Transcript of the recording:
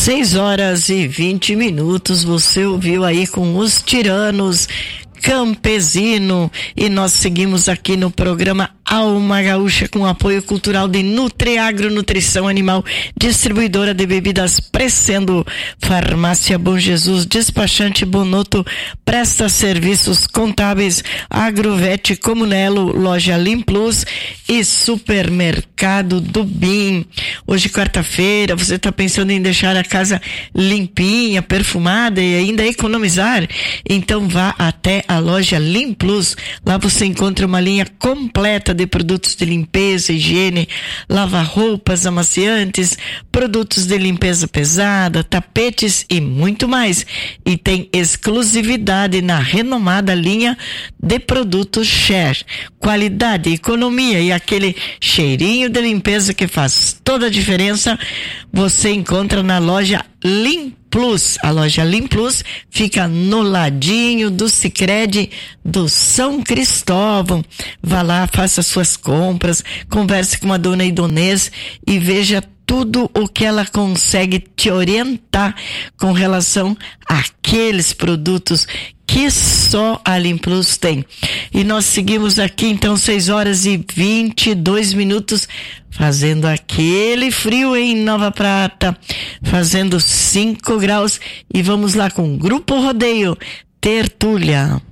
6h20, você ouviu aí com Os Tiranos, Campesino, e nós seguimos aqui no programa Alma Gaúcha com apoio cultural de Nutriagro Nutrição Animal, distribuidora de bebidas Pressendo, Farmácia Bom Jesus, Despachante Bonoto, presta serviços contábeis, Agrovete Comunelo, Loja Limplus e Supermercado do BIM. Hoje, quarta-feira, você está pensando em deixar a casa limpinha, perfumada e ainda economizar? Então vá até a Loja Limplus. Lá você encontra uma linha completa de produtos de limpeza, higiene, lava-roupas, amaciantes, produtos de limpeza pesada, tapetes e muito mais. E tem exclusividade na renomada linha de produtos Share. Qualidade, economia e aquele cheirinho de limpeza que faz toda a diferença, você encontra na Loja Limplus. A Loja Limplus fica no ladinho do Sicredi do São Cristóvão. Vá lá, faça suas compras, converse com a dona Idonês e veja tudo o que ela consegue te orientar com relação àqueles produtos que só a Limplus tem. E nós seguimos aqui então 6h22, fazendo aquele frio em Nova Prata, fazendo 5 graus, e vamos lá com o Grupo Rodeio Tertúlia.